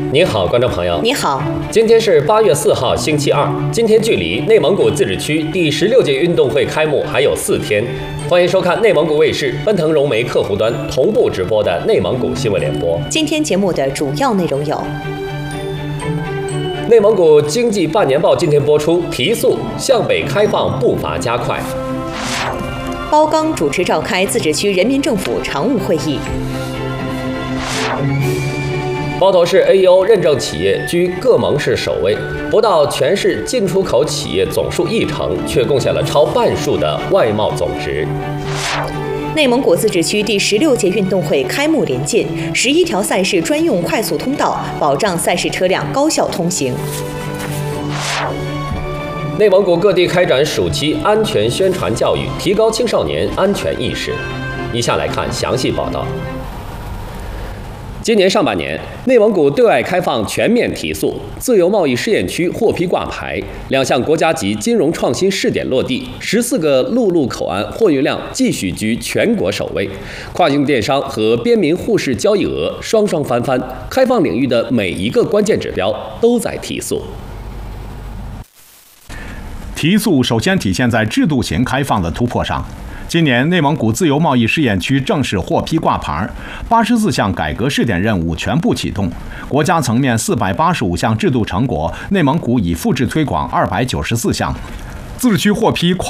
您好，观众朋友。 你好， 今天是8月4号，星期二。今天距离内蒙古自治区第16届运动会开幕还有4天。欢迎收看内蒙古卫视奔腾融媒客户端同步直播的内蒙古新闻联播。 今天节目的主要内容有： 内蒙古经济半年报今天播出，提速向北开放步伐加快。 包钢主持召开自治区人民政府常务会议。 包头市 AEO 认证企业居各盟市首位，不到全市进出口企业总数1成，却贡献了超半数的外贸总值。 内蒙古自治区第16届运动会开幕临近，11条赛事专用快速通道，保障赛事车辆高效通行。 内蒙古各地开展暑期安全宣传教育，提高青少年安全意识。以下来看详细报道。今年上半年，内蒙古对外开放全面提速，自由贸易试验区获批挂牌，2项国家级金融创新试点落地，14个陆路口岸货运量继续居全国首位，跨境电商和边民互市交易额双双翻番，开放领域的每一个关键指标都在提速。 提速首先体现在制度型开放的突破上。今年内蒙古自由贸易试验区正式获批挂牌，84项改革试点任务全部启动，国家层面485项制度成果，内蒙古已复制推广294项。自治区获批跨